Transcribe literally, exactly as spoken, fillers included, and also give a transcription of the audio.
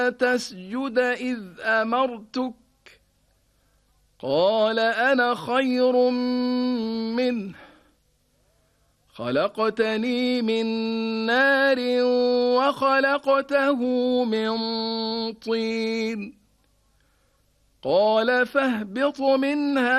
تسجد إذ أمرتك قال أنا خير منه خلقتني من نار وخلقته من طين قال فاهبط منها